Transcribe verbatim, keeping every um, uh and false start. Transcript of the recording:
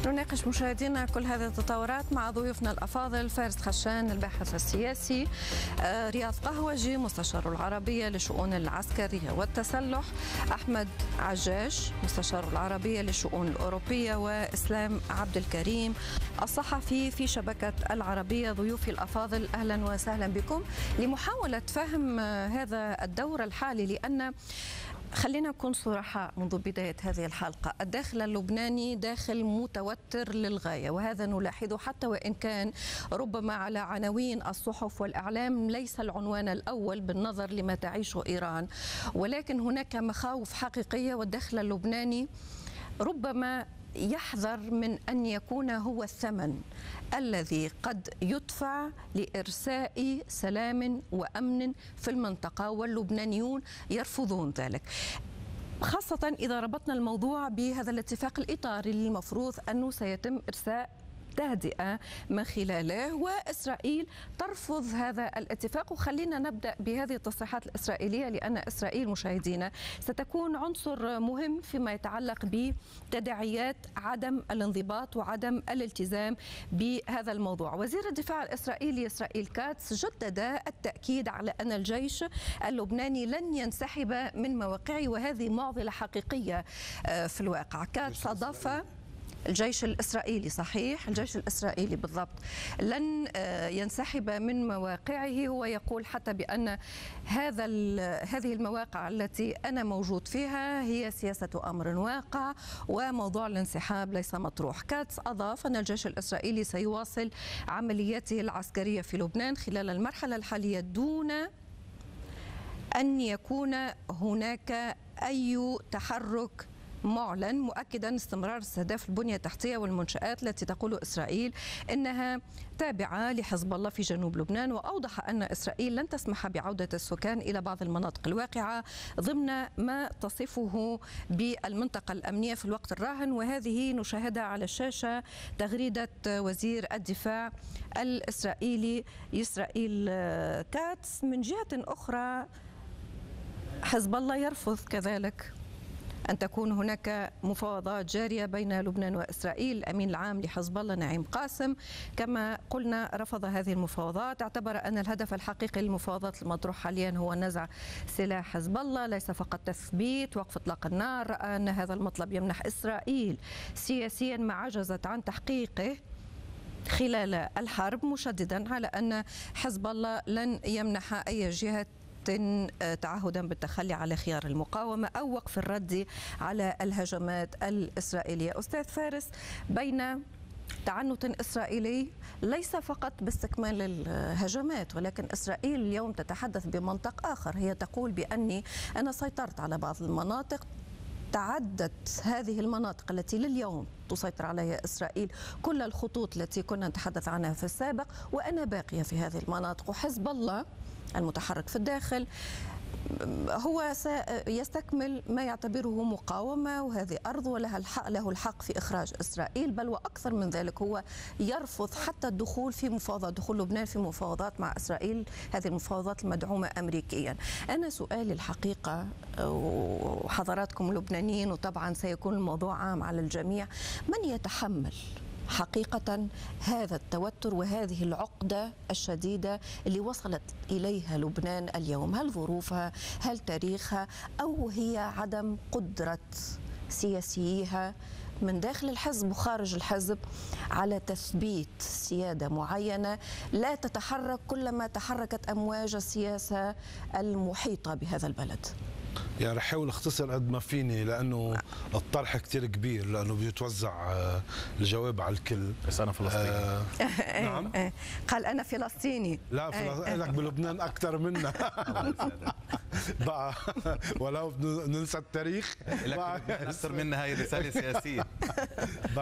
نناقش مشاهدينا كل هذه التطورات مع ضيوفنا الأفاضل: فارس خشان الباحث السياسي، رياض قهوجي مستشار العربية لشؤون العسكرية والتسلح، أحمد عجاج مستشار العربية للشؤون الأوروبية، وإسلام عبد الكريم الصحفي في شبكة العربية. ضيوفي الأفاضل أهلا وسهلا بكم لمحاولة فهم هذا الدور الحالي، لأن خلينا نكون صراحة منذ بداية هذه الحلقة، الداخل اللبناني داخل متوتر للغاية، وهذا نلاحظه حتى وإن كان ربما على عناوين الصحف والإعلام ليس العنوان الأول بالنظر لما تعيشه إيران، ولكن هناك مخاوف حقيقية، والداخل اللبناني ربما يحذر من أن يكون هو الثمن الذي قد يدفع لإرساء سلام وأمن في المنطقة، واللبنانيون يرفضون ذلك، خاصة إذا ربطنا الموضوع بهذا الاتفاق الإطاري اللي المفروض أنه سيتم إرساء تهدئة من خلاله، وإسرائيل ترفض هذا الاتفاق. وخلينا نبدأ بهذه التصريحات الإسرائيلية، لأن إسرائيل مشاهدينا ستكون عنصر مهم فيما يتعلق بتداعيات عدم الانضباط وعدم الالتزام بهذا الموضوع. وزير الدفاع الإسرائيلي إسرائيل كاتس جدد التأكيد على أن الجيش اللبناني لن ينسحب من مواقعه، وهذه معضلة حقيقية في الواقع. كاتس أضاف الجيش الإسرائيلي، صحيح، الجيش الإسرائيلي بالضبط لن ينسحب من مواقعه. هو يقول حتى بأن هذا هذه المواقع التي أنا موجود فيها هي سياسة أمر واقع، وموضوع الانسحاب ليس مطروح. كاتس أضاف أن الجيش الإسرائيلي سيواصل عملياته العسكرية في لبنان خلال المرحلة الحالية دون أن يكون هناك أي تحرك معلن، مؤكدا استمرار استهداف البنية التحتية والمنشآت التي تقول إسرائيل إنها تابعة لحزب الله في جنوب لبنان. وأوضح أن إسرائيل لن تسمح بعودة السكان إلى بعض المناطق الواقعة ضمن ما تصفه بالمنطقة الأمنية في الوقت الراهن. وهذه نشاهدها على الشاشة تغريدة وزير الدفاع الإسرائيلي إسرائيل كاتس. من جهة أخرى حزب الله يرفض كذلك أن تكون هناك مفاوضات جارية بين لبنان وإسرائيل. الأمين العام لحزب الله نعيم قاسم كما قلنا رفض هذه المفاوضات، اعتبر أن الهدف الحقيقي للمفاوضات المطروح حاليا هو نزع سلاح حزب الله، ليس فقط تثبيت وقف إطلاق النار. رأى أن هذا المطلب يمنح إسرائيل سياسيا ما عجزت عن تحقيقه خلال الحرب، مشددا على أن حزب الله لن يمنح أي جهة تعهدا بالتخلي على خيار المقاومة أو وقف الرد على الهجمات الإسرائيلية. أستاذ فارس، بين تعنت إسرائيلي ليس فقط باستكمال الهجمات، ولكن إسرائيل اليوم تتحدث بمنطق آخر، هي تقول بأني أنا سيطرت على بعض المناطق، تعدت هذه المناطق التي لليوم تسيطر عليها إسرائيل كل الخطوط التي كنا نتحدث عنها في السابق، وأنا باقية في هذه المناطق. وحزب الله المتحرك في الداخل هو سيستكمل ما يعتبره مقاومة، وهذه أرض ولها الحق له الحق في إخراج إسرائيل، بل وأكثر من ذلك هو يرفض حتى الدخول في مفاوضات، دخول لبنان في مفاوضات مع إسرائيل، هذه المفاوضات المدعومة أمريكيا. أنا سؤالي الحقيقة، وحضراتكم لبنانيين وطبعا سيكون الموضوع عام على الجميع، من يتحمل حقيقة هذا التوتر وهذه العقدة الشديدة اللي وصلت إليها لبنان اليوم؟ هل ظروفها، هل تاريخها، أو هي عدم قدرة سياسيها من داخل الحزب وخارج الحزب على تثبيت سيادة معينة لا تتحرك كلما تحركت أمواج السياسة المحيطة بهذا البلد؟ يعني رح احاول اختصر قد ما فيني، لانه الطرح كثير كبير، لانه بيتوزع الجواب على الكل. بس انا فلسطيني. آه نعم. قال انا فلسطيني. لا فلسطيني لك بلبنان اكثر منا. بقى ولو ننسى التاريخ لك اكثر منا، هي رساله سياسيه.